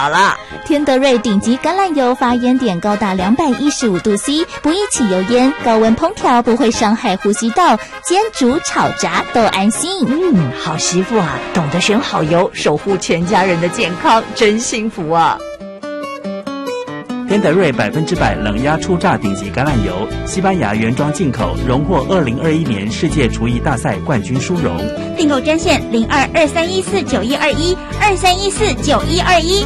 好了。 天德瑞顶级橄榄油发烟点高达215度 C， 不易起油烟，高温烹调不会伤害呼吸道，煎煮炒炸都安心。 好媳妇啊，懂得选好油，守护全家人的健康，真幸福啊！ 天德瑞100%冷压初榨顶级橄榄油，西班牙原装进口，荣获2021年世界厨艺大赛冠军殊荣。 订购专线0223149121，23149121。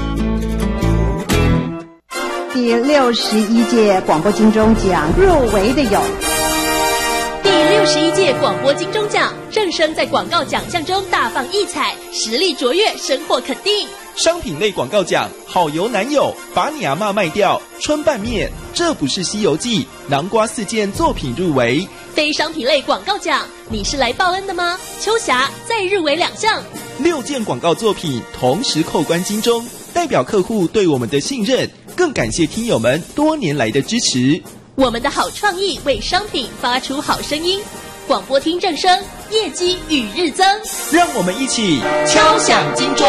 第61届广播金钟奖入围的有。 第61届广播金钟奖，正声在广告奖项中大放异彩，实力卓越，深获肯定。 商品类广告奖，好油男友，把你阿嬷卖掉，春拌面，这不是西游记，南瓜4件作品入围。 非商品类广告奖，你是来报恩的吗？秋霞再入围2项 ，6件广告作品同时扣关金钟，代表客户对我们的信任，更感谢听友们多年来的支持。 我们的好创意为商品发出好声音，广播听正声，业绩与日增。 让我们一起敲响金钟。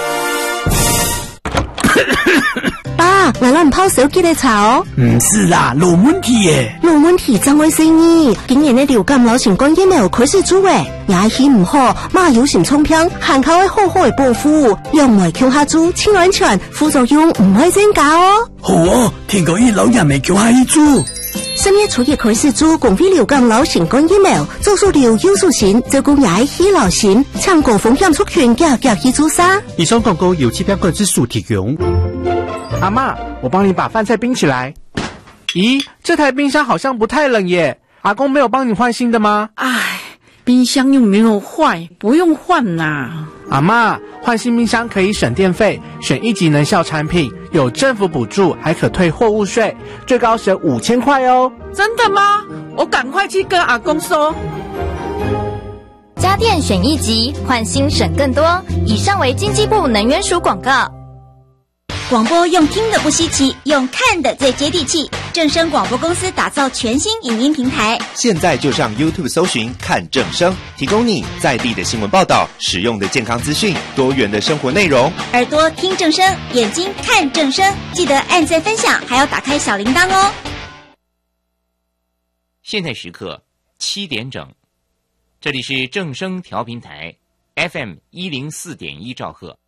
爸，来咱泡手机的茶哦。 不是啦，有问题耶。 有问题怎会生意？今年的流感流行感染有开始做诶，牙齿唔好，马有心冲偏，含口的好好的保护，用袂扣下猪，清安全，副作用唔会增加哦。 好哦，听讲伊老人未扣下猪。 3月初一開始做公費流感流行感染苗，做數療優素線，照顧牙齒流行，搶高風險族群夾去做啥？ 以上廣告由氣標管制署提供。阿嬷，我幫你把飯菜冰起來。咦，這台冰箱好像不太冷耶，阿公沒有幫你換新的嗎？ 唉，冰箱又沒有壞，不用換啦。 阿嬷，換新冰箱可以省電費，選1級能效產品，有政府補助，還可退貨物稅，最高省5000塊哦。 真的嗎？我趕快去跟阿公說。 家電選1級，換新省更多。以上為經濟部能源署廣告。 廣播用聽的不稀奇，用看的最接地氣。正聲廣播公司打造全新影音平台， 現在就上 YouTube 搜尋看正聲，提供你在地的新聞報道、實用的健康資訊、多元的生活內容。 耳朵聽正聲，眼睛看正聲，記得按讚分享，還要打開小鈴鐺哦。 現在時刻7點整，這裡是正聲調頻台 FM104.1兆赫。